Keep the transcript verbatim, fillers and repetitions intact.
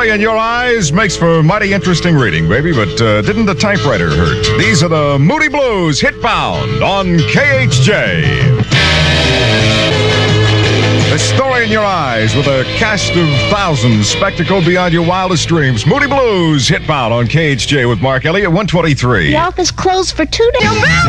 story in your eyes makes for mighty interesting reading, baby, but uh, didn't the typewriter hurt? These are the Moody Blues Hitbound on K H J. The story in your eyes with a cast of thousands spectacled beyond your wildest dreams. Moody Blues Hitbound on K H J with Mark Elliott, one twenty-three. The office closed for two days.